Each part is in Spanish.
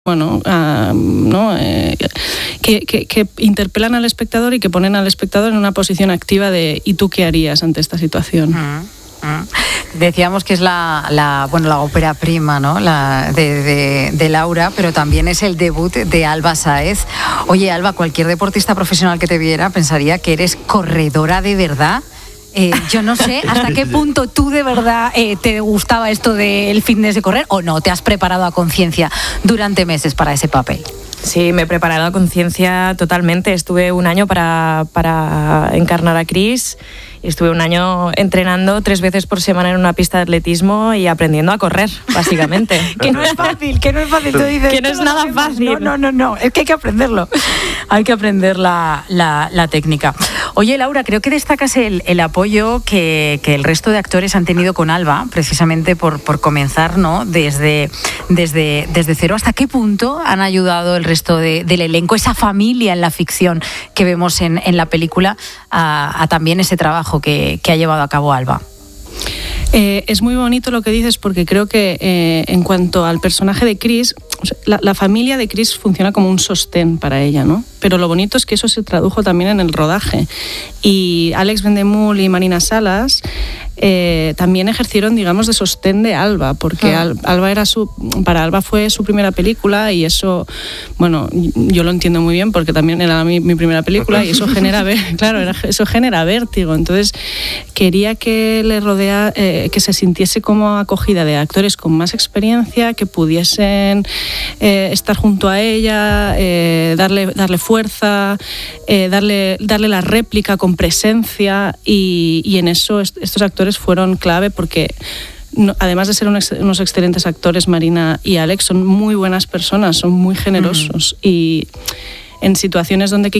bueno, ¿no? Que interpelan al espectador y que ponen al espectador en una posición activa de ¿y tú qué harías ante esta situación? Decíamos que es la ópera prima, ¿no? de Laura, pero también es el debut de Alba Sáez. Oye, Alba, cualquier deportista profesional que te viera pensaría que eres corredora de verdad. Yo no sé hasta qué punto tú de verdad te gustaba esto del fitness de correr, o no, te has preparado a conciencia durante meses para ese papel. Sí, me he preparado a conciencia totalmente. Estuve un año para encarnar a Chris. Estuve un año entrenando 3 veces por semana en una pista de atletismo y aprendiendo a correr, básicamente. Que no es fácil, Tú dices, que no es nada fácil. No, es que hay que aprenderlo. Hay que aprender la técnica. Oye, Laura, creo que destacas el apoyo que el resto de actores han tenido con Alba, precisamente por comenzar, ¿no? Desde cero. ¿Hasta qué punto han ayudado el resto del elenco, esa familia en la ficción que vemos en la película, a también ese trabajo que ha llevado a cabo Alba? Es muy bonito lo que dices, porque creo que en cuanto al personaje de Chris, la familia de Chris funciona como un sostén para ella, ¿no? Pero lo bonito es que eso se tradujo también en el rodaje. Y Alex Vendemul y Marina Salas también ejercieron, digamos, de sostén de Alba, porque para Alba fue su primera película, y eso, bueno, yo lo entiendo muy bien porque también era mi primera película, y eso genera eso genera vértigo. Entonces quería que le rodea, que se sintiese como acogida de actores con más experiencia, que pudiesen estar junto a ella, darle fuerza, darle la réplica con presencia, y en eso estos actores fueron clave, porque además de ser unos excelentes actores, Marina y Alex son muy buenas personas, son muy generosos. Y en situaciones donde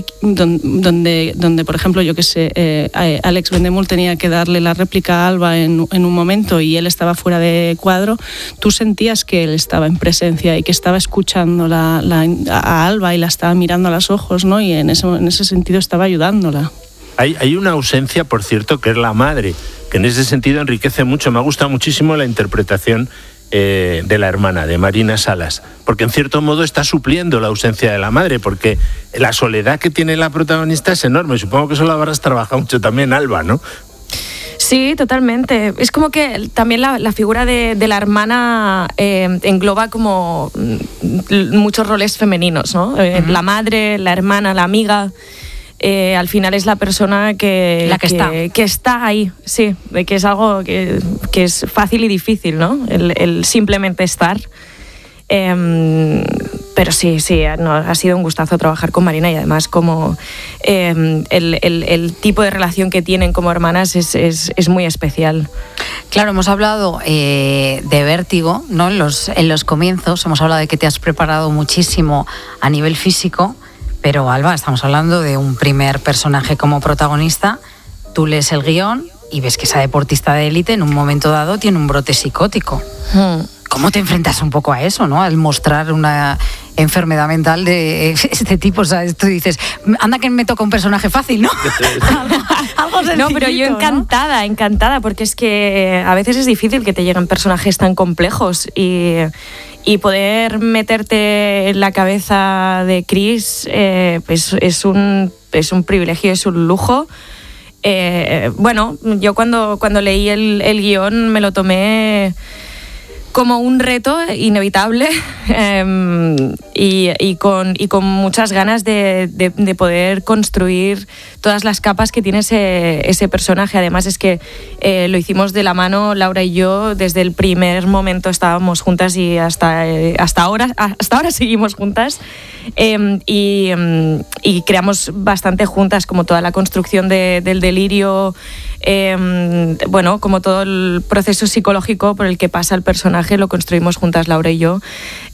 por ejemplo, yo que sé, Alex Vendemul tenía que darle la réplica a Alba en un momento y él estaba fuera de cuadro, tú sentías que él estaba en presencia y que estaba escuchando a Alba y la estaba mirando a los ojos, ¿no? Y en ese sentido estaba ayudándola. Hay una ausencia, por cierto, que es la madre, que en ese sentido enriquece mucho. Me ha gustado muchísimo la interpretación de la hermana, de Marina Salas, porque en cierto modo está supliendo la ausencia de la madre, porque la soledad que tiene la protagonista es enorme. Supongo que eso lo habrás trabajado mucho también, Alba, ¿no? Sí, totalmente. Es como que también la figura de la hermana engloba como muchos roles femeninos, ¿no? La madre, la hermana, la amiga. Al final es la persona que está ahí, sí, de que es algo que es fácil y difícil, ¿no? El simplemente estar. Pero sí, no, ha sido un gustazo trabajar con Marina, y además como el tipo de relación que tienen como hermanas es muy especial. Claro, hemos hablado de vértigo, ¿no? En los comienzos hemos hablado de que te has preparado muchísimo a nivel físico. Pero, Alba, estamos hablando de un primer personaje como protagonista. Tú lees el guión y ves que esa deportista de élite en un momento dado tiene un brote psicótico. ¿Cómo te enfrentas un poco a eso, ¿no? Al mostrar una enfermedad mental de este tipo. O sea, tú dices, anda que me toca un personaje fácil, ¿no? algo no, pero yo encantada, porque es que a veces es difícil que te lleguen personajes tan complejos, y poder meterte en la cabeza de Chris pues es un privilegio, es un lujo. Bueno, yo cuando leí el guión me lo tomé como un reto inevitable, y con muchas ganas de poder construir todas las capas que tiene ese personaje. Además es que lo hicimos de la mano, Laura y yo, desde el primer momento estábamos juntas, y hasta ahora seguimos juntas, y creamos bastante juntas, como toda la construcción del delirio, bueno, como todo el proceso psicológico por el que pasa el personaje, lo construimos juntas Laura y yo.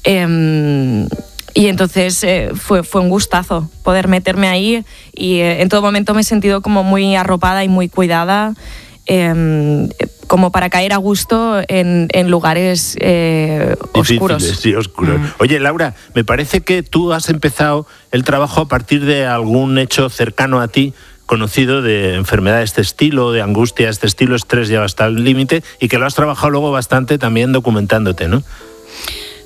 Y entonces fue un gustazo poder meterme ahí, y en todo momento me he sentido como muy arropada y muy cuidada, como para caer a gusto en lugares oscuros. Sí, oscuros. Oye, Laura, me parece que tú has empezado el trabajo a partir de algún hecho cercano a ti, conocido, de enfermedad de este estilo, de angustia de este estilo, estrés ya hasta el límite, y que lo has trabajado luego bastante también documentándote, ¿no?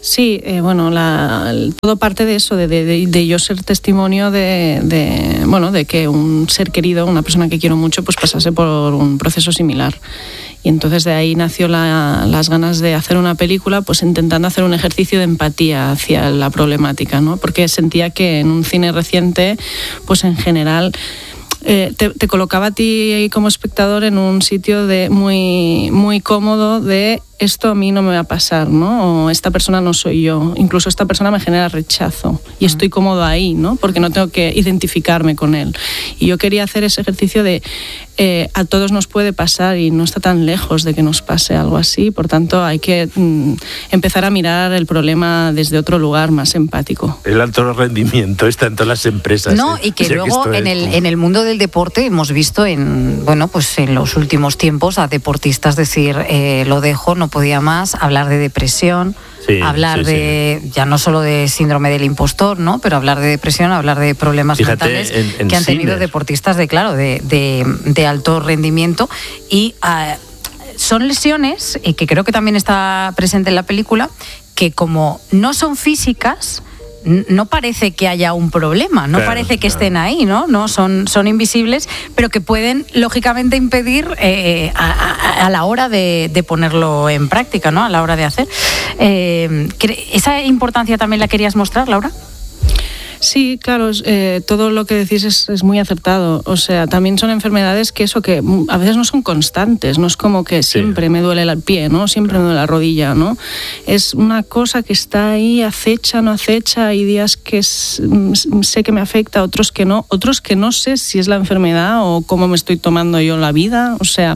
Sí, bueno, todo parte de eso, de yo ser testimonio de que un ser querido, una persona que quiero mucho, pues pasase por un proceso similar. Y entonces de ahí nació las ganas de hacer una película, pues intentando hacer un ejercicio de empatía hacia la problemática, ¿no? Porque sentía que en un cine reciente, pues en general te colocaba a ti como espectador en un sitio muy, muy cómodo de esto a mí no me va a pasar, ¿no? O esta persona no soy yo. Incluso esta persona me genera rechazo y estoy cómodo ahí, ¿no? Porque no tengo que identificarme con él. Y yo quería hacer ese ejercicio de a todos nos puede pasar y no está tan lejos de que nos pase algo así. Por tanto, hay que empezar a mirar el problema desde otro lugar más empático. El alto rendimiento está en todas las empresas. No, y que luego en el mundo del deporte hemos visto en los últimos tiempos a deportistas decir lo dejo, no podía más, hablar de depresión, hablar de ya no solo de síndrome del impostor, ¿no? Pero hablar de depresión, hablar de problemas mentales que han tenido deportistas de alto rendimiento y son lesiones y que creo que también está presente en la película que como no son físicas no parece que haya un problema, no parece que estén ahí, ¿no? Son invisibles, pero que pueden, lógicamente, impedir a la hora de ponerlo en práctica, ¿no? A la hora de hacer. ¿Esa importancia también la querías mostrar, Laura? Sí, claro, todo lo que decís es muy acertado. O sea, también son enfermedades que a veces no son constantes, no es como que siempre me duele el pie, ¿no? Siempre me duele la rodilla, ¿no? Es una cosa que está ahí, acecha, no acecha, hay días que sé que me afecta, otros que no sé si es la enfermedad o cómo me estoy tomando yo la vida. O sea,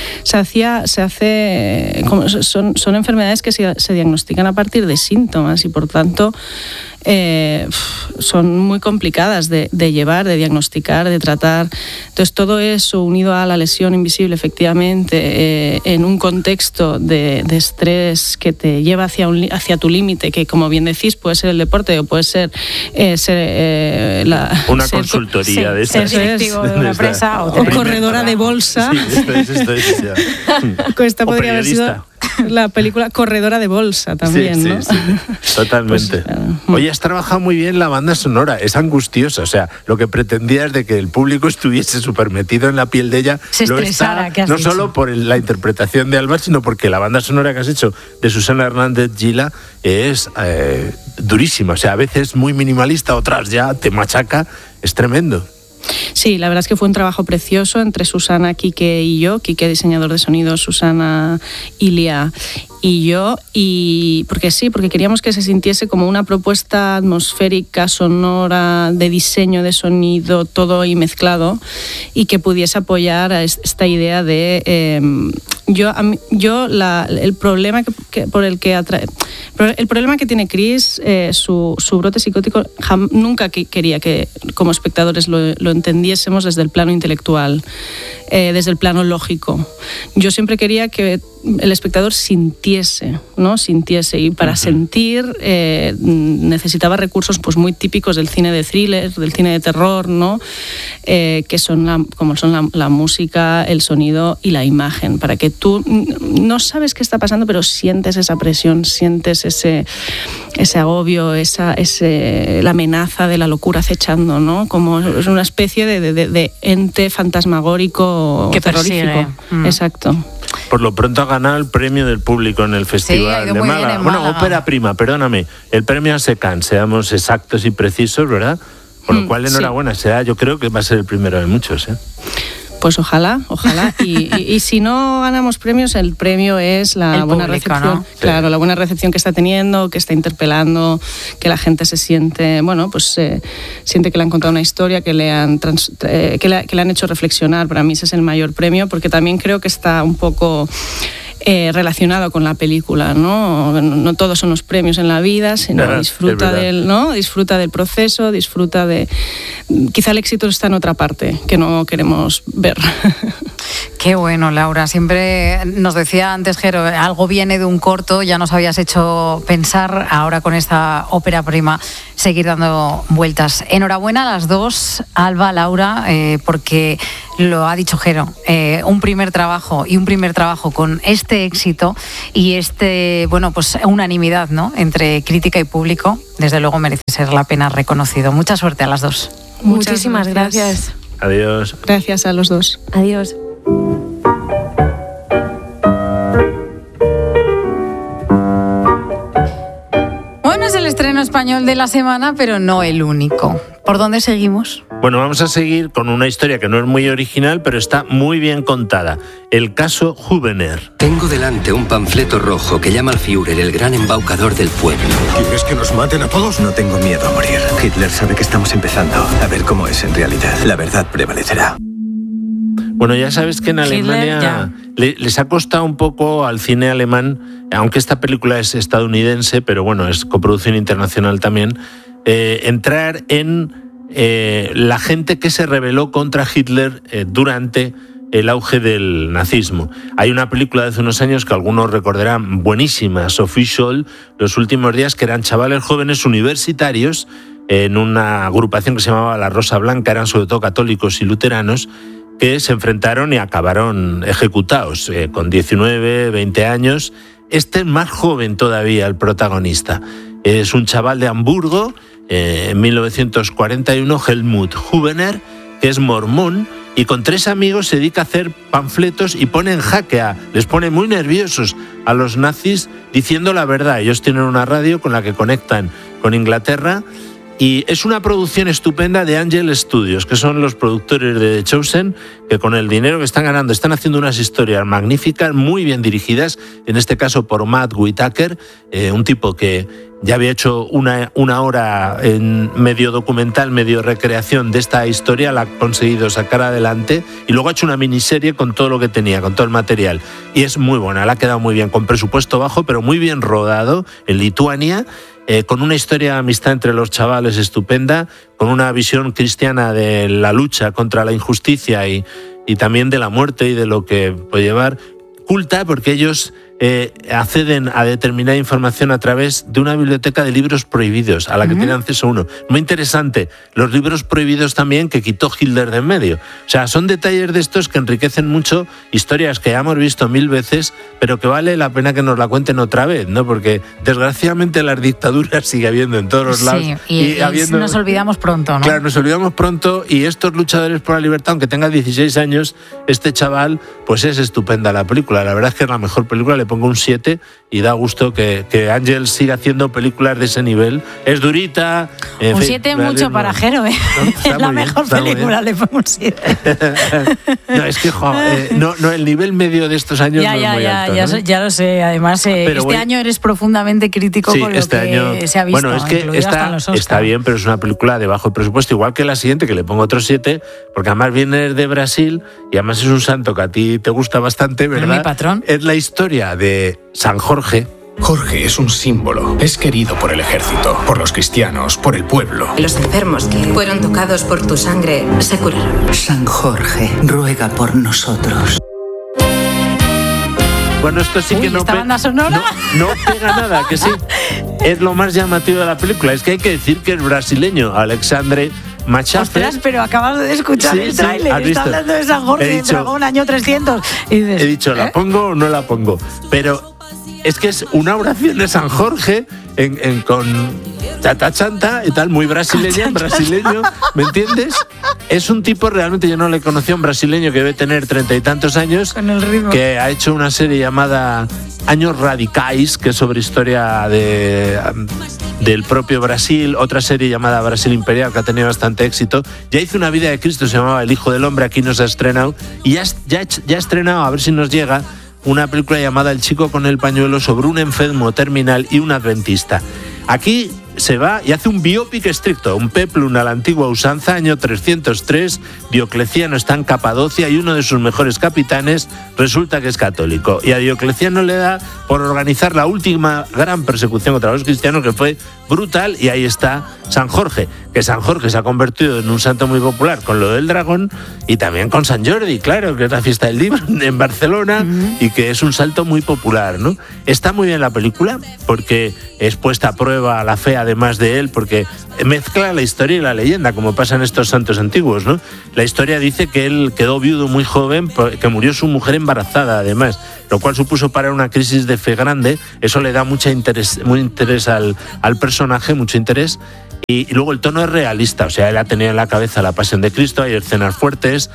son enfermedades que se diagnostican a partir de síntomas y por tanto son muy complicadas de llevar, de diagnosticar, de tratar. Entonces todo eso unido a la lesión invisible, efectivamente, en un contexto de estrés que te lleva hacia tu límite, que como bien decís puede ser el deporte o puede ser una consultoría de ser directivo de una empresa o corredora de bolsa. Sí, esto es ya. Esta podría haber sido la película Corredora de Bolsa también, ¿no? Sí, totalmente. Oye, has trabajado muy bien la banda sonora, es angustiosa, o sea, lo que pretendías de que el público estuviese súper metido en la piel de ella, se estresara, no solo por la interpretación de Alba, sino porque la banda sonora que has hecho de Susana Hernández Gila es durísima, o sea, a veces muy minimalista, otras ya te machaca, es tremendo. Sí, la verdad es que fue un trabajo precioso entre Susana, Quique y yo. Quique, diseñador de sonido, Susana, Ilia y yo. Y porque queríamos que se sintiese como una propuesta atmosférica, sonora, de diseño de sonido, todo ahí mezclado, y que pudiese apoyar a esta idea de el problema el problema que tiene Chris, su brote psicótico, nunca quería que como espectadores lo entendiésemos desde el plano intelectual, desde el plano lógico. Yo siempre quería que el espectador sintiese, y para sentir necesitaba recursos pues muy típicos del cine de thriller, del cine de terror, ¿no? Que son como son la música, el sonido y la imagen, para que tú no sabes qué está pasando, pero sientes esa presión, sientes ese agobio, la amenaza de la locura acechando, ¿no? Como es una especie de ente fantasmagórico que terrorífico. Exacto. Por lo pronto ha ganado el premio del público en el Festival de Málaga. Bueno, ópera prima, perdóname. El premio ASECAN, seamos exactos y precisos, ¿verdad? Con lo cual, enhorabuena. Yo creo que va a ser el primero de muchos, ¿eh? Pues ojalá. Y si no ganamos premios, el premio es la buena recepción. ¿No? Claro, la buena recepción que está teniendo, que está interpelando, que la gente se siente, siente que le han contado una historia, que le han hecho reflexionar. Para mí ese es el mayor premio, porque también creo que está un poco relacionado con la película, ¿no? No todos son los premios en la vida, sino disfruta del proceso, disfruta de... Quizá el éxito está en otra parte que no queremos ver. Qué bueno, Laura. Siempre nos decía antes, Jero, algo viene de un corto, ya nos habías hecho pensar, ahora con esta ópera prima, seguir dando vueltas. Enhorabuena a las dos, Alba, Laura, porque lo ha dicho Jero, un primer trabajo con este éxito y pues unanimidad, ¿no?, entre crítica y público, desde luego merece ser la pena reconocido. Mucha suerte a las dos. Muchísimas gracias. Adiós. Gracias a los dos. Adiós. Bueno, es el estreno español de la semana, pero no el único. ¿Por dónde seguimos? Bueno, vamos a seguir con una historia que no es muy original, pero está muy bien contada. El caso Hubener. Tengo delante un panfleto rojo que llama al Führer el gran embaucador del pueblo. ¿Quieres que nos maten a todos? No tengo miedo a morir. Hitler sabe que estamos empezando a ver cómo es en realidad. La verdad prevalecerá. Bueno, ya sabes que en Alemania les ha costado un poco al cine alemán, aunque esta película es estadounidense, pero bueno, es coproducción internacional también, entrar en la gente que se rebeló contra Hitler durante el auge del nazismo. Hay una película de hace unos años que algunos recordarán, buenísima, Sophie Scholl, Los últimos días, que eran chavales jóvenes universitarios en una agrupación que se llamaba La Rosa Blanca, eran sobre todo católicos y luteranos, que se enfrentaron y acabaron ejecutados con 19, 20 años. Este es más joven todavía, el protagonista. Es un chaval de Hamburgo, en 1941, Helmut Hubener, que es mormón, y con 3 amigos se dedica a hacer panfletos y pone en jaque, les pone muy nerviosos a los nazis diciendo la verdad. Ellos tienen una radio con la que conectan con Inglaterra, y es una producción estupenda de Angel Studios, que son los productores de The Chosen, que con el dinero que están ganando están haciendo unas historias magníficas, muy bien dirigidas, en este caso por Matt Whitaker, un tipo que ya había hecho una hora en medio documental, medio recreación de esta historia, la ha conseguido sacar adelante, y luego ha hecho una miniserie con todo lo que tenía, con todo el material, y es muy buena, le ha quedado muy bien, con presupuesto bajo, pero muy bien rodado, en Lituania, con una historia de amistad entre los chavales estupenda, con una visión cristiana de la lucha contra la injusticia y también de la muerte y de lo que puede llevar, culta, porque ellos acceden a determinada información a través de una biblioteca de libros prohibidos a la que tiene acceso uno. Muy interesante, los libros prohibidos también que quitó Hitler de en medio. O sea, son detalles de estos que enriquecen mucho historias que ya hemos visto 1000 veces, pero que vale la pena que nos la cuenten otra vez, ¿no? Porque desgraciadamente las dictaduras sigue habiendo en todos los lados. Y nos olvidamos pronto, ¿no? Claro, nos olvidamos pronto, y estos luchadores por la libertad, aunque tenga 16 años, este chaval, pues es estupenda la película. La verdad es que es la mejor película, le pongo un 7 y da gusto que Ángel siga haciendo películas de ese nivel. Es durita. Un 7 es mucho para Jero, ¿eh? No, es la mejor película, le pongo un 7. No, es que el nivel medio de estos años no es muy alto, ¿no? Ya lo sé. Además, año eres profundamente crítico con lo que año, se ha visto. Bueno, es que está bien, pero es una película de bajo presupuesto, igual que la siguiente, que le pongo otro 7, porque además viene de Brasil y además es un santo que a ti te gusta bastante, ¿verdad? ¿Es mi patrón? Es la historia de San Jorge. Jorge es un símbolo. Es querido por el ejército, por los cristianos, por el pueblo. Los enfermos que fueron tocados por tu sangre se curaron. San Jorge, ruega por nosotros. Bueno, esto sí que no pega nada, que sí. Es lo más llamativo de la película. Es que hay que decir que es brasileño, Alexandre Machafer. Ostras, pero acabas de escuchar el tráiler. Está hablando de San Jorge, Dragón, año 300. Y dices, he dicho, ¿la pongo o no la pongo? Pero es que es una oración de San Jorge con chata chanta y tal, muy brasileño, ¿me entiendes? Es un tipo, realmente yo no le conocí, un brasileño que debe tener 30 y tantos años, con el ritmo, que ha hecho una serie llamada Años Radicais, que es sobre historia del propio Brasil, otra serie llamada Brasil Imperial, que ha tenido bastante éxito. Ya hizo Una vida de Cristo, se llamaba El Hijo del Hombre, aquí no se ha estrenado, y ya ha estrenado, a ver si nos llega, una película llamada El chico con el pañuelo, sobre un enfermo terminal y un adventista. Aquí se va y hace un biopic estricto, un peplum a la antigua usanza, año 303, Diocleciano está en Capadocia y uno de sus mejores capitanes resulta que es católico. Y a Diocleciano le da por organizar la última gran persecución contra los cristianos, que fue brutal, y ahí está San Jorge, que San Jorge se ha convertido en un santo muy popular con lo del dragón, y también con San Jordi, claro, que es la fiesta del libro en Barcelona, y que es un santo muy popular, ¿no? Está muy bien la película, porque es puesta a prueba la fe además de él, porque mezcla la historia y la leyenda, como pasa en estos santos antiguos, ¿no? La historia dice que él quedó viudo muy joven, que murió su mujer embarazada además, lo cual supuso para una crisis de fe grande. Eso le da mucho interés al personaje, mucho interés. Y luego el tono es realista, o sea, él ha tenido en la cabeza la pasión de Cristo, hay escenas fuertes,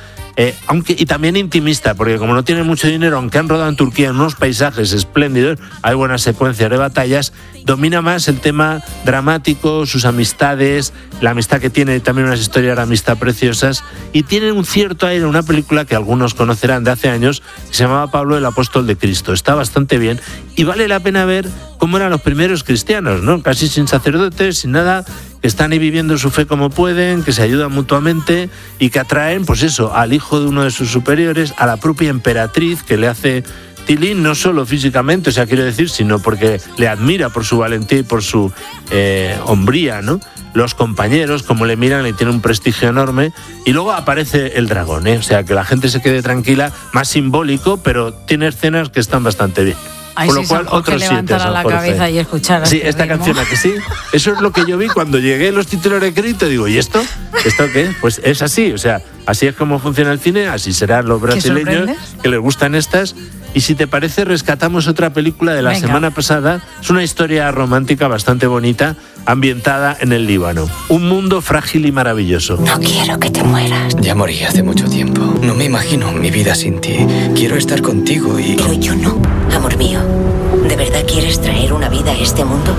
y también intimista, porque como no tiene mucho dinero, aunque han rodado en Turquía en unos paisajes espléndidos, hay buenas secuencias de batallas, domina más el tema dramático, sus amistades, la amistad que tiene, también unas historias de amistad preciosas, y tiene un cierto aire, una película que algunos conocerán de hace años, que se llamaba Pablo el Apóstol de Cristo. Está bastante bien y vale la pena ver cómo eran los primeros cristianos, ¿no? Casi sin sacerdotes, sin nada, que están ahí viviendo su fe como pueden, que se ayudan mutuamente y que atraen, pues eso, al hijo de uno de sus superiores, a la propia emperatriz, que le hace tilín, no solo físicamente, o sea, quiero decir, sino porque le admira por su valentía y por su hombría, ¿no? Los compañeros, como le miran, le tienen un prestigio enorme, y luego aparece el dragón, o sea, que la gente se quede tranquila, más simbólico, pero tiene escenas que están bastante bien. Ay, Con lo sí, cual, otros 7. La cabeza y escuchar sí, este esta ritmo. canción, ¿a que sí? Eso es lo que yo vi cuando llegué a los títulos de crédito. Digo, ¿y esto? ¿Esto qué? Pues es así, o sea, así es como funciona el cine, así serán los brasileños que les gustan estas. Y si te parece, rescatamos otra película de la semana pasada. Es una historia romántica bastante bonita, ambientada en el Líbano. Un mundo frágil y maravilloso. No quiero que te mueras. Ya morí hace mucho tiempo. No me imagino mi vida sin ti. Quiero estar contigo y... Pero yo no, amor mío. ¿De verdad quieres traer una vida a este mundo?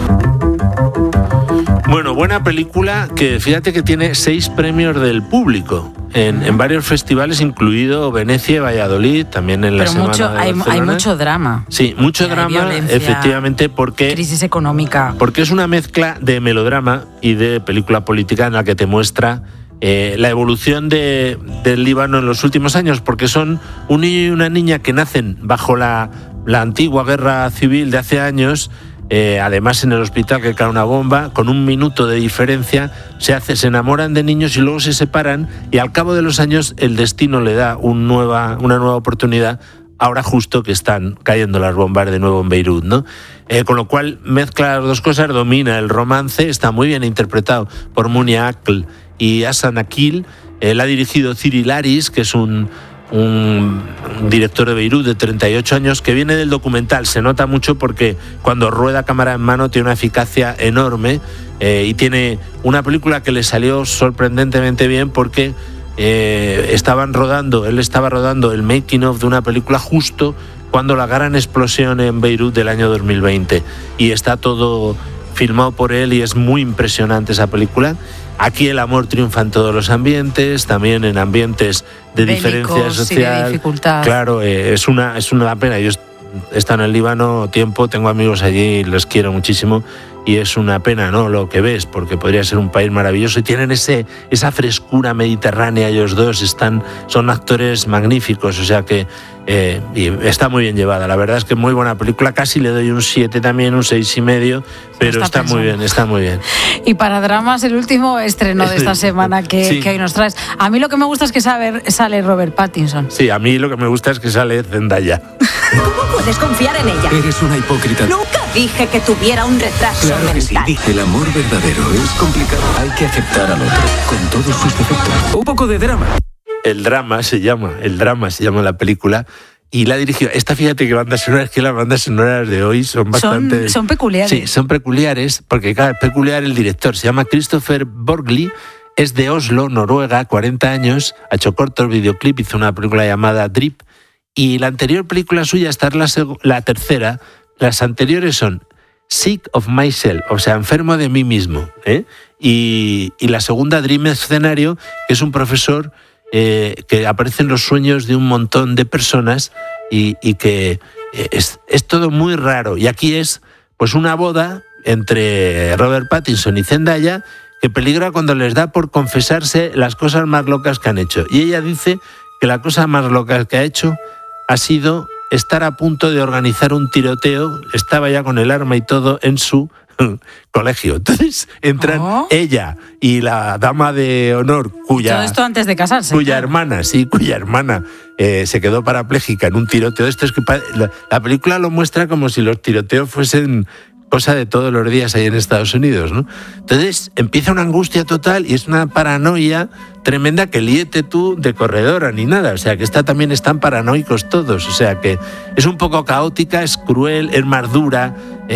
Bueno, buena película que fíjate que tiene 6 premios del público en varios festivales, incluido Venecia y Valladolid, también en la semana de Barcelona. Hay mucho drama. Sí, mucho drama, violencia, efectivamente, porque... Crisis económica. Porque es una mezcla de melodrama y de película política en la que te muestra la evolución del Líbano en los últimos años, porque son un niño y una niña que nacen bajo la antigua guerra civil de hace años. Además, en el hospital que cae una bomba, con 1 minuto de diferencia, se enamoran de niños y luego se separan, y al cabo de los años el destino le da una nueva oportunidad, ahora justo que están cayendo las bombas de nuevo en Beirut, ¿no? Con lo cual mezcla las dos cosas, domina el romance, está muy bien interpretado por Munia Akl y Hassan Akil. La ha dirigido Cyril Aris, que es un director de Beirut de 38 años, que viene del documental. Se nota mucho porque cuando rueda cámara en mano tiene una eficacia enorme, y tiene una película que le salió sorprendentemente bien porque él estaba rodando el making of de una película justo cuando la gran explosión en Beirut del año 2020, y está todo filmado por él y es muy impresionante esa película. Aquí el amor triunfa en todos los ambientes, también en ambientes de diferencia social, de dificultad. Claro, es una pena. Yo he estado en el Líbano tiempo, tengo amigos allí, les quiero muchísimo, y es una pena, ¿no?, lo que ves, porque podría ser un país maravilloso, y tienen esa frescura mediterránea ellos dos, son actores magníficos, o sea que y está muy bien llevada. La verdad es que muy buena película, casi le doy un 7 también, un 6,5, pero está muy bien, está muy bien. Y para dramas, el último estreno de esta semana que hoy nos traes. A mí lo que me gusta es que sale Robert Pattinson. Sí, a mí lo que me gusta es que sale Zendaya. ¿Cómo puedes confiar en ella? Eres una hipócrita. Nunca dije que tuviera un retraso Claro que sí. mental. El amor verdadero es complicado. Hay que aceptar al otro con todos sus defectos. Un poco de drama. El drama se llama la película, y la dirigió. Fíjate que las bandas sonoras de hoy son bastante... Son peculiares. Sí, son peculiares, porque claro, es peculiar el director. Se llama Christopher Borgli, es de Oslo, Noruega, 40 años, ha hecho cortos, videoclip, hizo una película llamada Drip, y la anterior película suya, esta es la tercera. Las anteriores son Sick of Myself, o sea, enfermo de mí mismo, y la segunda, Dream Escenario, que es un profesor que aparece en los sueños de un montón de personas, y que es todo muy raro. Y aquí es pues una boda entre Robert Pattinson y Zendaya que peligra cuando les da por confesarse las cosas más locas que han hecho. Y ella dice que la cosa más loca que ha hecho ha sido estar a punto de organizar un tiroteo, estaba ya con el arma y todo en su colegio. Entonces entran ella y la dama de honor, cuya... Todo esto antes de casarse. Cuya hermana se quedó parapléjica en un tiroteo. Esto es que la película lo muestra como si los tiroteos fuesen cosa de todos los días ahí en Estados Unidos, ¿no? Entonces empieza una angustia total y es una paranoia tremenda que líete tú de corredora ni nada. O sea, que también están paranoicos todos. O sea, que es un poco caótica, es cruel, es más dura,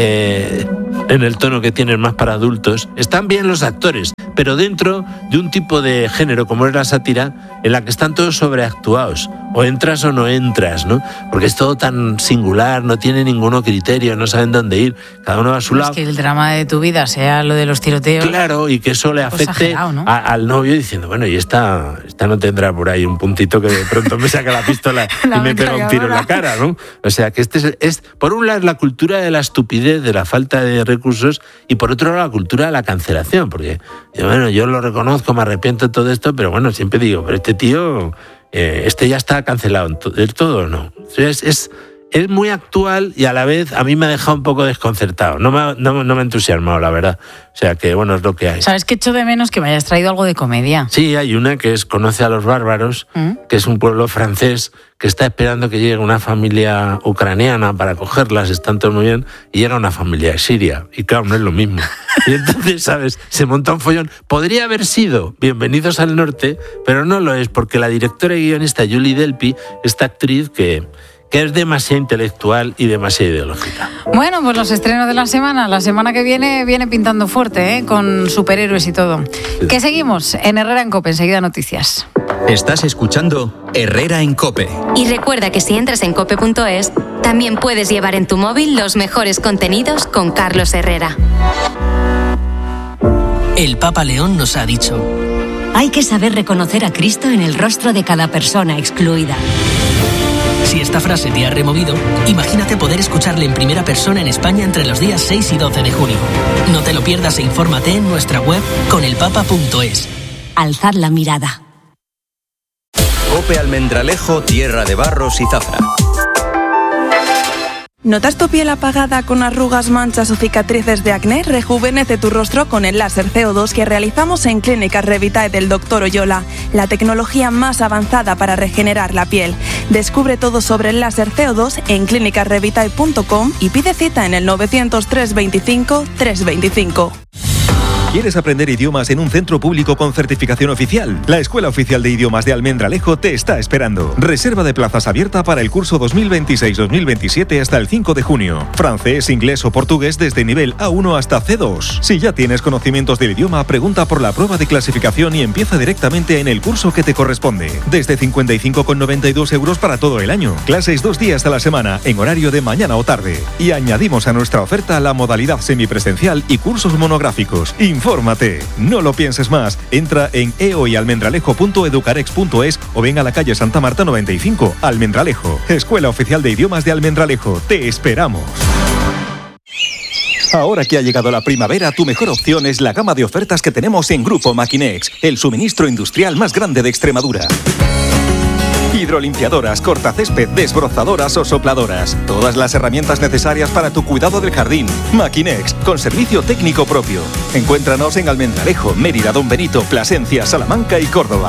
en el tono que tienen más para adultos. Están bien los actores, pero dentro de un tipo de género como es la sátira, en la que están todos sobreactuados. O entras o no entras, ¿no? Porque es todo tan singular, no tiene ninguno criterio, no saben dónde ir, cada uno a su lado. Es que el drama de tu vida sea lo de los tiroteos. Claro, y que eso le afecte, ¿no?, al novio diciendo, bueno, y esta no tendrá por ahí un puntito que de pronto me saca la pistola y me pega un tiro en la cara, ¿no? O sea, que es por un lado la cultura de la estupidez, de la falta de recursos, y por otro lado la cultura de la cancelación, porque bueno, yo lo reconozco, me arrepiento de todo esto, pero bueno, siempre digo, pero este tío, ya está cancelado del todo, ¿no? Es muy actual y a la vez a mí me ha dejado un poco desconcertado. No me ha entusiasmado, la verdad. O sea que, bueno, es lo que hay. ¿Sabes qué echo de menos? Que me hayas traído algo de comedia. Sí, hay una que es Conoce a los bárbaros, que es un pueblo francés que está esperando que llegue una familia ucraniana para acogerlas, están todos muy bien, y llega una familia de Siria. Y claro, no es lo mismo. Y entonces, ¿sabes? Se monta un follón. Podría haber sido Bienvenidos al Norte, pero no lo es, porque la directora y guionista Julie Delpy, esta actriz que es demasiado intelectual y demasiado ideológica. Bueno, pues los estrenos de la semana que viene pintando fuerte, con superhéroes y todo. Sí. ¿Qué seguimos? En Herrera en COPE, enseguida noticias. Estás escuchando Herrera en COPE. Y recuerda que si entras en cope.es, también puedes llevar en tu móvil los mejores contenidos con Carlos Herrera. El Papa León nos ha dicho: hay que saber reconocer a Cristo en el rostro de cada persona excluida. Si esta frase te ha removido, imagínate poder escucharle en primera persona en España entre los días 6 y 12 de junio. No te lo pierdas e infórmate en nuestra web conelpapa.es. Alzad la mirada. COPE Almendralejo, tierra de barros y zafra. ¿Notas tu piel apagada con arrugas, manchas o cicatrices de acné? Rejuvenece tu rostro con el láser CO2 que realizamos en Clínicas Revitae del Dr. Oyola, la tecnología más avanzada para regenerar la piel. Descubre todo sobre el láser CO2 en clinicasrevitae.com y pide cita en el 900-325-325. ¿Quieres aprender idiomas en un centro público con certificación oficial? La Escuela Oficial de Idiomas de Almendralejo te está esperando. Reserva de plazas abierta para el curso 2026-2027 hasta el 5 de junio. Francés, inglés o portugués desde nivel A1 hasta C2. Si ya tienes conocimientos del idioma, pregunta por la prueba de clasificación y empieza directamente en el curso que te corresponde. Desde 55,92 € para todo el año. Clases 2 días a la semana en horario de mañana o tarde. Y añadimos a nuestra oferta la modalidad semipresencial y cursos monográficos. Infórmate, no lo pienses más. Entra en eoyalmendralejo.educarex.es o ven a la calle Santa Marta 95, Almendralejo. Escuela Oficial de Idiomas de Almendralejo. Te esperamos. Ahora que ha llegado la primavera, tu mejor opción es la gama de ofertas que tenemos en Grupo Maquinex, el suministro industrial más grande de Extremadura. Hidrolimpiadoras, cortacésped, desbrozadoras o sopladoras. Todas las herramientas necesarias para tu cuidado del jardín. Maquinex, con servicio técnico propio. Encuéntranos en Almendralejo, Mérida, Don Benito, Plasencia, Salamanca y Córdoba.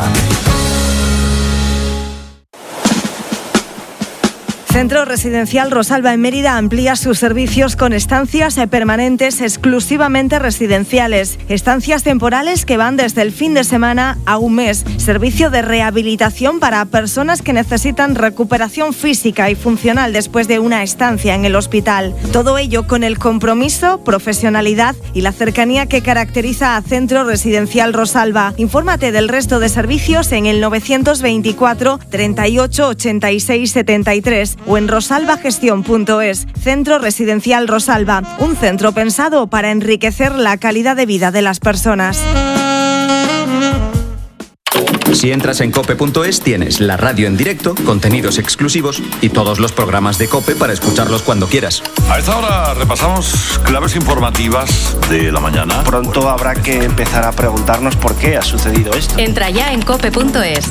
Centro Residencial Rosalba en Mérida amplía sus servicios con estancias permanentes exclusivamente residenciales, estancias temporales que van desde el fin de semana a un mes, servicio de rehabilitación para personas que necesitan recuperación física y funcional después de una estancia en el hospital. Todo ello con el compromiso, profesionalidad y la cercanía que caracteriza a Centro Residencial Rosalba. Infórmate del resto de servicios en el 924 38 86 73 o en rosalbagestión.es. Centro Residencial Rosalba, un centro pensado para enriquecer la calidad de vida de las personas. Si entras en cope.es tienes la radio en directo, contenidos exclusivos y todos los programas de COPE para escucharlos cuando quieras. A esta hora repasamos claves informativas de la mañana. Pronto habrá que empezar a preguntarnos por qué ha sucedido esto. Entra ya en cope.es.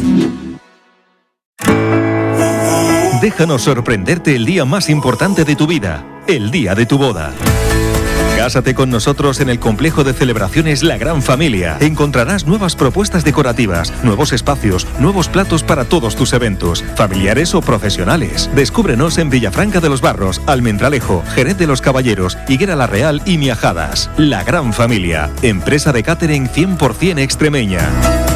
Déjanos sorprenderte el día más importante de tu vida, el día de tu boda. Cásate con nosotros en el complejo de celebraciones La Gran Familia. Encontrarás nuevas propuestas decorativas, nuevos espacios, nuevos platos para todos tus eventos, familiares o profesionales. Descúbrenos en Villafranca de los Barros, Almendralejo, Jerez de los Caballeros, Higuera la Real y Miajadas. La Gran Familia, empresa de catering 100% extremeña.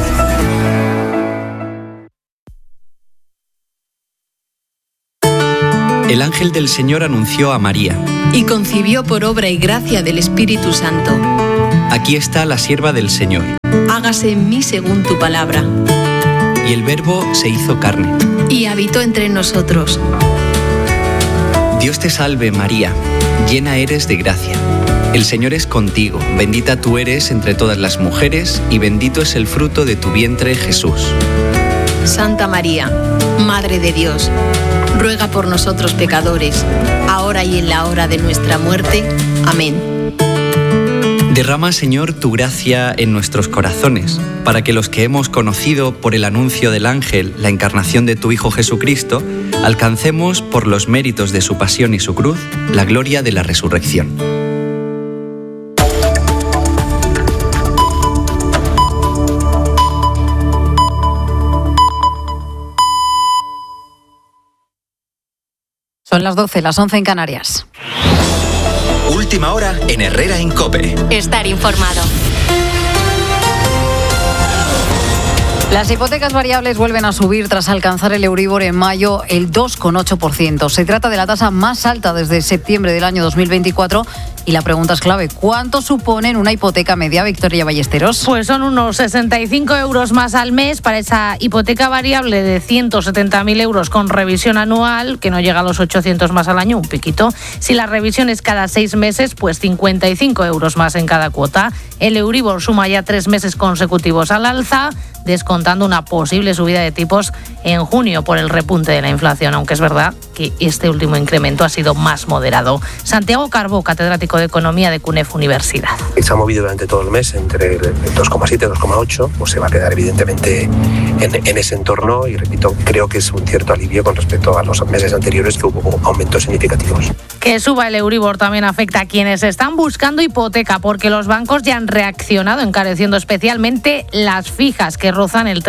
El ángel del Señor anunció a María. Y concibió por obra y gracia del Espíritu Santo. Aquí está la sierva del Señor. Hágase en mí según tu palabra. Y el Verbo se hizo carne. Y habitó entre nosotros. Dios te salve, María, llena eres de gracia. El Señor es contigo, bendita tú eres entre todas las mujeres, y bendito es el fruto de tu vientre, Jesús. Santa María, Madre de Dios, ruega por nosotros pecadores, ahora y en la hora de nuestra muerte. Amén. Derrama, Señor, tu gracia en nuestros corazones, para que los que hemos conocido por el anuncio del ángel la encarnación de tu Hijo Jesucristo, alcancemos, por los méritos de su pasión y su cruz, la gloria de la resurrección. Son las 12, las 11 en Canarias. Última hora en Herrera en COPE. Estar informado. Las hipotecas variables vuelven a subir tras alcanzar el Euribor en mayo el 2,8%. Se trata de la tasa más alta desde septiembre del año 2024 y la pregunta es clave. ¿Cuánto supone una hipoteca media, Victoria Ballesteros? Pues son unos 65 euros más al mes para esa hipoteca variable de 170.000 euros con revisión anual, que no llega a los 800 más al año, un piquito. Si la revisión es cada 6 meses, pues 55 euros más en cada cuota. El Euribor suma ya 3 meses consecutivos al alza, descontando una posible subida de tipos en junio por el repunte de la inflación, aunque es verdad que este último incremento ha sido más moderado. Santiago Carbó, catedrático de Economía de CUNEF Universidad. Se ha movido durante todo el mes entre el 2,7 y 2,8, pues se va a quedar evidentemente en ese entorno y repito, creo que es un cierto alivio con respecto a los meses anteriores que hubo aumentos significativos. Que suba el Euribor también afecta a quienes están buscando hipoteca porque los bancos ya han reaccionado encareciendo especialmente las fijas que rozan el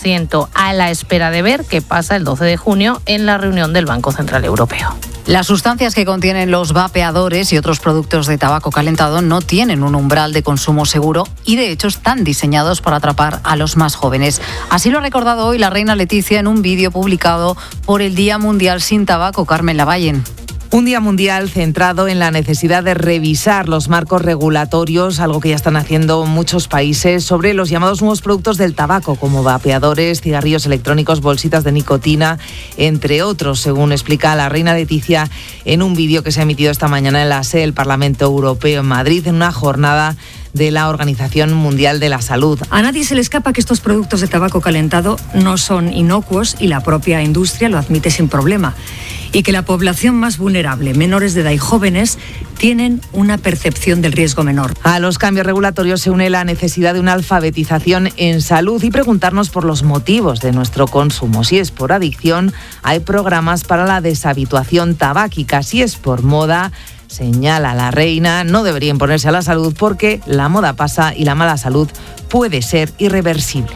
3% a la espera de ver qué pasa el 12 de junio en la reunión del Banco Central Europeo. Las sustancias que contienen los vapeadores y otros productos de tabaco calentado no tienen un umbral de consumo seguro y de hecho están diseñados para atrapar a los más jóvenes. Así lo ha recordado hoy la reina Leticia en un vídeo publicado por el Día Mundial Sin Tabaco. Carmen Lavallen. Un día mundial centrado en la necesidad de revisar los marcos regulatorios, algo que ya están haciendo muchos países, sobre los llamados nuevos productos del tabaco, como vapeadores, cigarrillos electrónicos, bolsitas de nicotina, entre otros, según explica la reina Leticia en un vídeo que se ha emitido esta mañana en la sede del Parlamento Europeo en Madrid, en una jornada de la Organización Mundial de la Salud. A nadie se le escapa que estos productos de tabaco calentado no son inocuos y la propia industria lo admite sin problema. Y que la población más vulnerable, menores de edad y jóvenes, tienen una percepción del riesgo menor. A los cambios regulatorios se une la necesidad de una alfabetización en salud y preguntarnos por los motivos de nuestro consumo. Si es por adicción, hay programas para la deshabituación tabáquica. Si es por moda, señala la reina, no debería imponerse a la salud porque la moda pasa y la mala salud puede ser irreversible.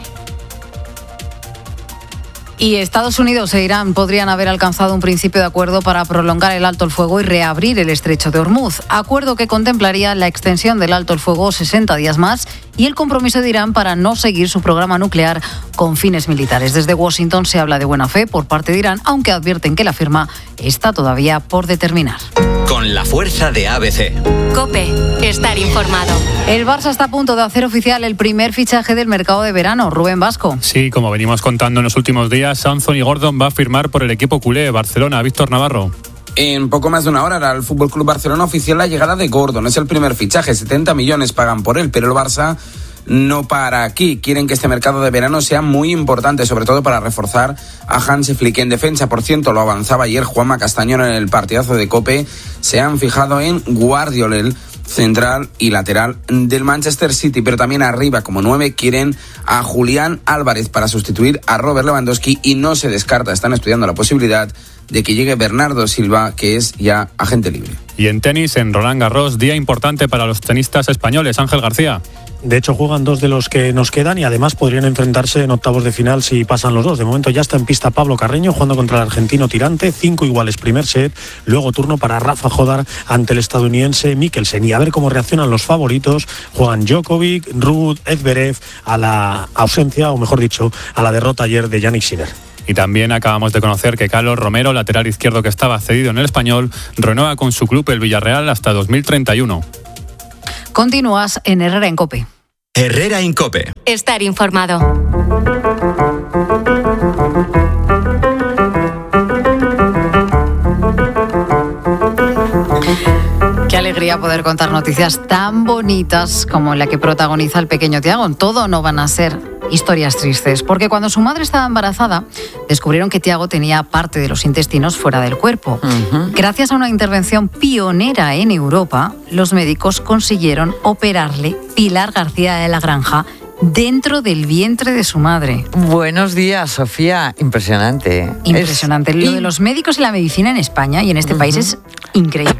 Y Estados Unidos e Irán podrían haber alcanzado un principio de acuerdo para prolongar el alto el fuego y reabrir el estrecho de Hormuz. Acuerdo que contemplaría la extensión del alto el fuego 60 días más y el compromiso de Irán para no seguir su programa nuclear con fines militares. Desde Washington se habla de buena fe por parte de Irán, aunque advierten que la firma está todavía por determinar. Con la fuerza de ABC. COPE. Estar informado. El Barça está a punto de hacer oficial el primer fichaje del mercado de verano. Rubén Vasco. Sí, como venimos contando en los últimos días, Anthony Gordon va a firmar por el equipo culé Barcelona. Víctor Navarro. En poco más de una hora hará el FC Barcelona oficial la llegada de Gordon. Es el primer fichaje, 70 millones pagan por él, pero el Barça no para aquí. Quieren que este mercado de verano sea muy importante, sobre todo para reforzar a Hansi Flick en defensa. Por cierto, lo avanzaba ayer Juanma Castañón en el partidazo de COPE. Se han fijado en Guardiola, el central y lateral del Manchester City, pero también arriba como 9 quieren a Julián Álvarez para sustituir a Robert Lewandowski y no se descarta, están estudiando la posibilidad de que llegue Bernardo Silva, que es ya agente libre. Y en tenis, en Roland Garros, día importante para los tenistas españoles. Ángel García. De hecho, juegan 2 de los que nos quedan y además podrían enfrentarse en octavos de final si pasan los 2. De momento ya está en pista Pablo Carreño jugando contra el argentino Tirante, 5 iguales primer set, luego turno para Rafa Jodar ante el estadounidense Mikkelsen. Y a ver cómo reaccionan los favoritos. Juegan Djokovic, Ruud, Zverev a la ausencia, o mejor dicho, a la derrota ayer de Jannik Sinner. Y también acabamos de conocer que Carlos Romero, lateral izquierdo que estaba cedido en el Español, renueva con su club el Villarreal hasta 2031. Continúas en Herrera en COPE. Herrera en COPE. Estar informado. Qué alegría poder contar noticias tan bonitas como la que protagoniza el pequeño Tiago. Todo no van a ser historias tristes, porque cuando su madre estaba embarazada, descubrieron que Tiago tenía parte de los intestinos fuera del cuerpo. Gracias a una intervención pionera en Europa, los médicos consiguieron operarle Pilar García de la Granja dentro del vientre de su madre. Buenos días, Sofía. Impresionante. Impresionante. Lo de los médicos y la medicina en España y en este país es increíble.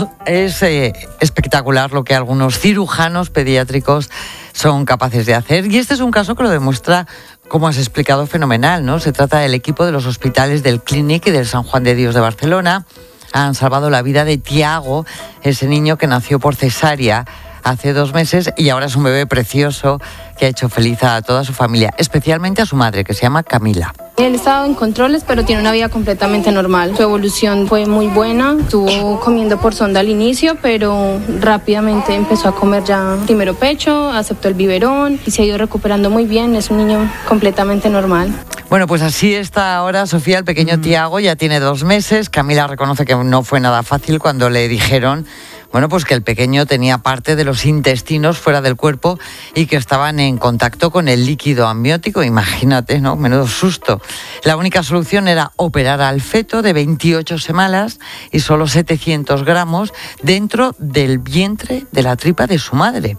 Es espectacular lo que algunos cirujanos pediátricos son capaces de hacer. Y este es un caso que lo demuestra, como has explicado, fenomenal, ¿no? Se trata del equipo de los hospitales del Clínic y del San Juan de Dios de Barcelona. Han salvado la vida de Tiago, ese niño que nació por cesárea hace 2 meses y ahora es un bebé precioso que ha hecho feliz a toda su familia, especialmente a su madre, que se llama Camila. Él estaba en controles, pero tiene una vida completamente normal. Su evolución fue muy buena. Estuvo comiendo por sonda al inicio, pero rápidamente empezó a comer ya primero pecho, aceptó el biberón y se ha ido recuperando muy bien. Es un niño completamente normal. Bueno, pues así está ahora, Sofía, el pequeño Tiago, ya tiene 2 meses. Camila reconoce que no fue nada fácil cuando le dijeron, bueno, pues que el pequeño tenía parte de los intestinos fuera del cuerpo y que estaban en contacto con el líquido amniótico. Imagínate, ¿no? Menudo susto. La única solución era operar al feto de 28 semanas y solo 700 gramos dentro del vientre de la tripa de su madre.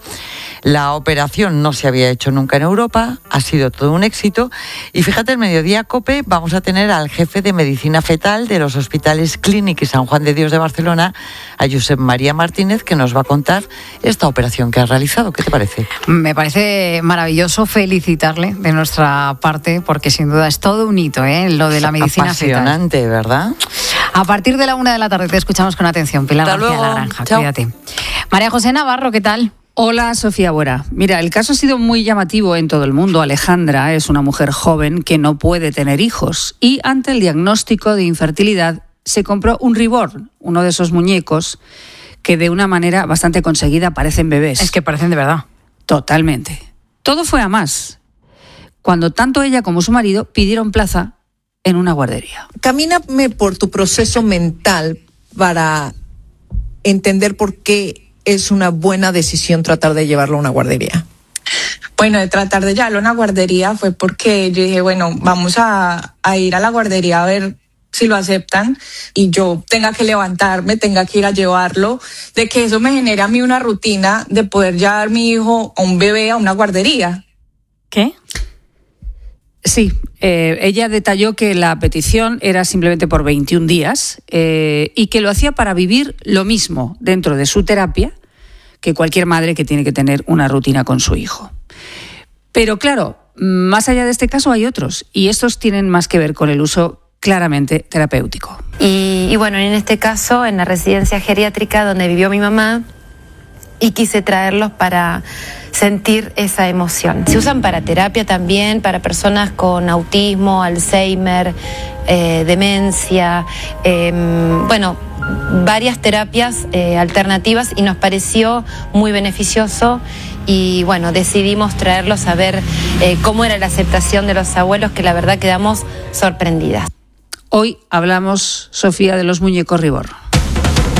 La operación no se había hecho nunca en Europa, ha sido todo un éxito. Y fíjate, el Mediodía COPE vamos a tener al jefe de medicina fetal de los hospitales Clínic y San Juan de Dios de Barcelona, a Josep María Martínez, que nos va a contar esta operación que ha realizado. ¿Qué te parece? Me parece maravilloso, felicitarle de nuestra parte, porque sin duda es todo un hito, lo de la medicina fetal. Apasionante, ¿verdad? A partir de la 1 de la tarde te escuchamos con atención. Pilar Hasta García luego. de la Granja, Chao. cuídate. María José Navarro, ¿qué tal? Hola, Sofía Bora. Mira, el caso ha sido muy llamativo en todo el mundo. Alejandra es una mujer joven que no puede tener hijos y ante el diagnóstico de infertilidad se compró un Reborn, uno de esos muñecos que de una manera bastante conseguida parecen bebés. Es que parecen de verdad. Totalmente. Todo fue a más, cuando tanto ella como su marido pidieron plaza en una guardería. Camíname por tu proceso mental para entender por qué es una buena decisión tratar de llevarlo a una guardería. Bueno, de tratar de llevarlo a una guardería fue porque yo dije, bueno, vamos a ir a la guardería a ver si lo aceptan y yo tenga que levantarme, tenga que ir a llevarlo, de que eso me genere a mí una rutina de poder llevar a mi hijo o un bebé a una guardería. ¿Qué? Sí, ella detalló que la petición era simplemente por 21 días y que lo hacía para vivir lo mismo dentro de su terapia que cualquier madre que tiene que tener una rutina con su hijo. Pero claro, más allá de este caso hay otros y estos tienen más que ver con el uso claramente terapéutico. Y bueno, en este caso, en la residencia geriátrica donde vivió mi mamá, y quise traerlos para sentir esa emoción. Se usan para terapia también, para personas con autismo, Alzheimer, demencia, bueno, varias terapias alternativas y nos pareció muy beneficioso y bueno, decidimos traerlos a ver cómo era la aceptación de los abuelos, que la verdad quedamos sorprendidas. Hoy hablamos, Sofía, de los muñecos Reborn.